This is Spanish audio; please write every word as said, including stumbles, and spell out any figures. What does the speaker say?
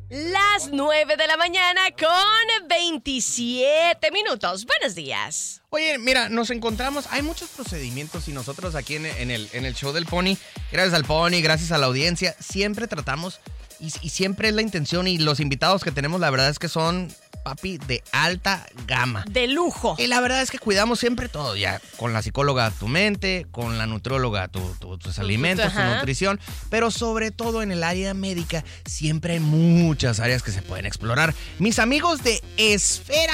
Las nueve de la mañana con veintisiete minutos. Buenos días. Oye, mira, nos encontramos, hay muchos procedimientos y nosotros aquí en, en, el, en el show del Pony, gracias al Pony, gracias a la audiencia, siempre tratamos y, y siempre es la intención y los invitados que tenemos, la verdad es que son, papi, de alta gama. De lujo. Y la verdad es que cuidamos siempre todo, ya, con la psicóloga tu mente, con la nutrióloga tu, tu, tus alimentos, tu Ajá. nutrición, pero sobre todo en el área médica siempre hay muchas áreas que se pueden explorar. Mis amigos de Esfera